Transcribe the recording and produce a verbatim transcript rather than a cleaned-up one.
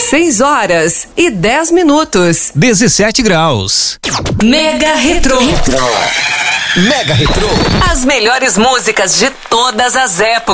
dezesseis horas e dez minutos. dezessete graus. Mega Retrô. Mega Retrô. As melhores músicas de todas as épocas.